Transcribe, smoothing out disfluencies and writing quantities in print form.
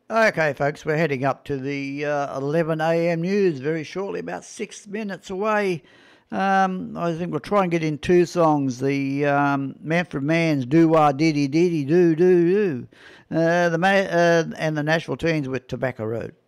Okay, folks, we're heading up to the 11 a.m. news very shortly, about 6 minutes away. I think we'll try and get in two songs. The Manfred Mann's Do Wah Diddy Diddy Do Do Do, and the Nashville Teens with Tobacco Road.